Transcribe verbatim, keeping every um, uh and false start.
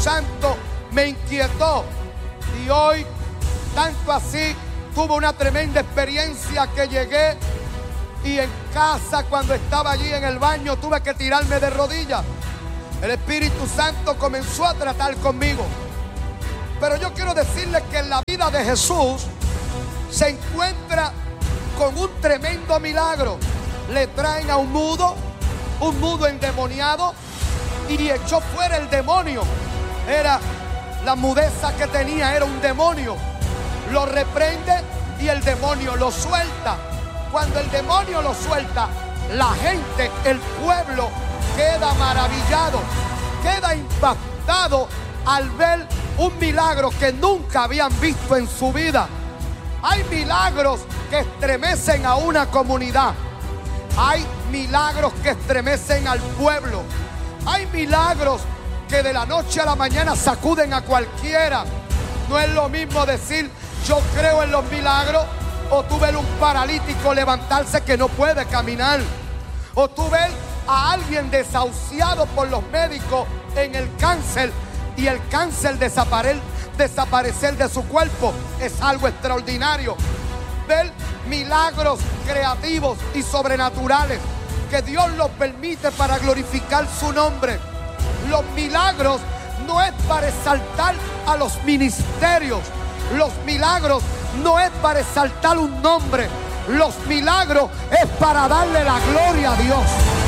Santo me inquietó. Y hoy, tanto así, tuve una tremenda experiencia que llegué y en casa, cuando estaba allí en el baño, tuve que tirarme de rodillas. El Espíritu Santo comenzó a tratar conmigo. Pero yo quiero decirles que en la vida de Jesús se encuentra con un tremendo milagro. Le traen a un mudo, un mudo endemoniado, y echó fuera el demonio. Era la mudeza que tenía, era un demonio. Lo reprende y el demonio lo suelta. Cuando el demonio lo suelta, la gente, el pueblo, queda maravillado, queda impactado al ver un milagro que nunca habían visto en su vida. Hay milagros que estremecen a una comunidad. Hay milagros que estremecen al pueblo. Hay milagros que de la noche a la mañana sacuden a cualquiera. No es lo mismo decir yo creo en los milagros, o tú ves un paralítico levantarse que no puede caminar, o tú ves a alguien desahuciado por los médicos en el cáncer y el cáncer desapare- desaparecer de su cuerpo. Es algo extraordinario. Ver milagros creativos y sobrenaturales que Dios los permite para glorificar su nombre. Los milagros no es para exaltar a los ministerios. Los milagros no es para exaltar un nombre. Los milagros es para darle la gloria a Dios.